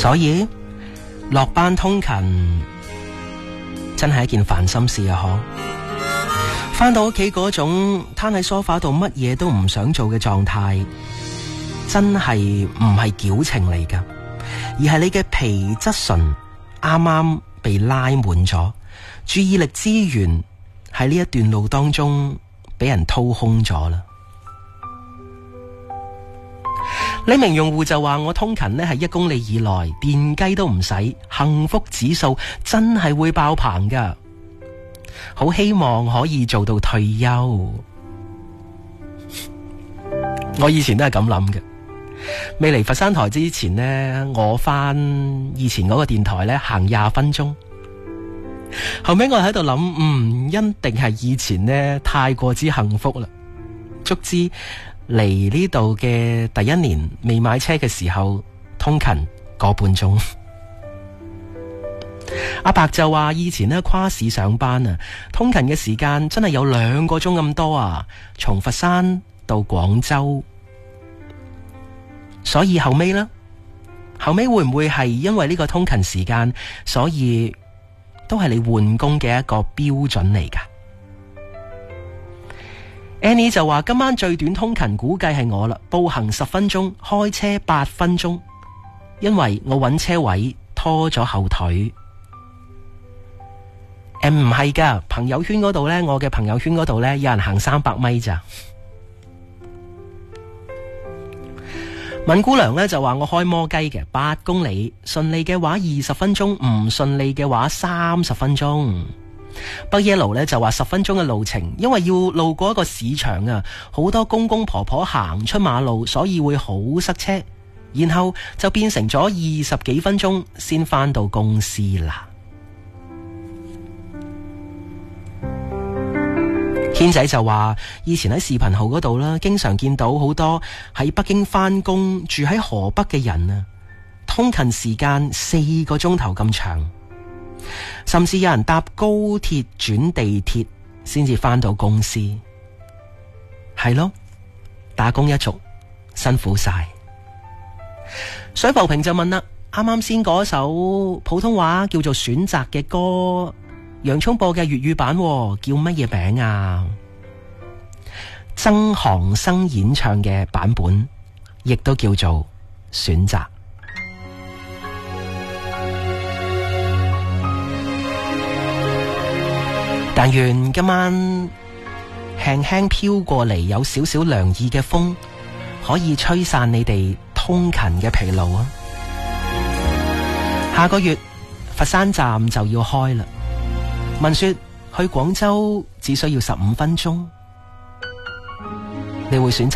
所以落班通勤真係一件煩心事啊！嗬，返到屋企嗰種攤喺梳化度乜嘢都唔想做嘅狀態，真係唔係矯情嚟㗎，而係你嘅皮質醇啱啱被拉滿咗，注意力資源喺呢一段路當中俾人掏空咗啦。呢名用戶就話：我通勤呢係1公里以內，電雞都唔使，幸福指數真係會爆棚㗎。好希望可以做到退休。我以前都係咁諗嘅。未嚟佛山台之前呢，我返以前嗰個電台呢行20分鐘。後尾我喺度諗，一定係以前呢太過之幸福啦。足之嚟呢度嘅第一年未買車嘅時候，通勤個半鐘。阿伯就話以前呢跨市上班啊，通勤嘅時間真係有2個鐘咁多啊，從佛山到廣州。所以後尾呢，後尾會唔會係因為呢個通勤時間，所以都係你換工嘅一個標準嚟㗎？Annie 就話今晚最短通勤估計係我啦，步行10分鐘，開車8分鐘，因為我揾車位拖咗後腿。唔係㗎，朋友圈嗰度呢，我嘅朋友圈嗰度呢，有人行300米咋。敏姑娘呢就話我開摩雞嘅8公里，順利嘅話20分鐘，唔順利嘅話30分鐘。北耶路呢就話10分鐘嘅路程，因為要路過一個市場啊，好多公公婆婆行出馬路，所以會好塞車，然後就變成咗20幾分鐘先返到公司啦。軒仔就話以前喺視頻號嗰度啦，經常見到好多喺北京返工住喺河北嘅人啊，通勤時間4個鐘頭咁長，甚至有人搭高鐵轉地鐵先至返到公司。係咯，打工一族辛苦晒。水浮萍就問啦，啱啱先嗰首普通話叫做選擇嘅歌，洋蔥播嘅粵語版叫乜嘢名啊？曾航生演唱嘅版本亦都叫做選擇。但願今晚輕輕飄過嚟有少少涼意嘅風，可以吹散你哋通勤嘅疲勞啊！下個月佛山站就要開啦，聞說去廣州只需要15分鐘，你會選擇